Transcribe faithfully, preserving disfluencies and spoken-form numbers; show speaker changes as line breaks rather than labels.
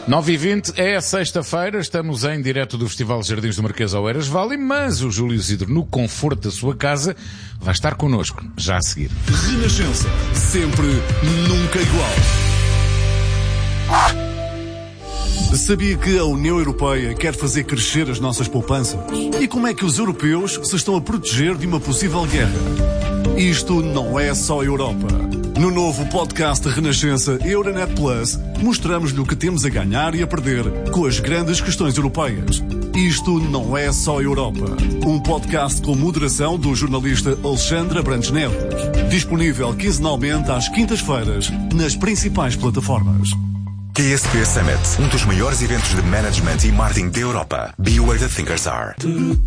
nove e vinte é sexta-feira, estamos em direto do Festival Jardins do Marquês Oeiras Vale, mas o Júlio Isidro, no conforto da sua casa, vai estar connosco, já a seguir.
Renascença, sempre, nunca igual. Sabia que a União Europeia quer fazer crescer as nossas poupanças? E como é que os europeus se estão a proteger de uma possível guerra? Isto não é só Europa. No novo podcast Renascença Euronet Plus, mostramos-lhe o que temos a ganhar e a perder com as grandes questões europeias. Isto não é só Europa. Um podcast com moderação do jornalista Alexandre Abrantes Neves. Disponível quinzenalmente às quintas-feiras nas principais plataformas.
Q S P Summit, um dos maiores eventos de management e marketing da Europa. Be where the thinkers are.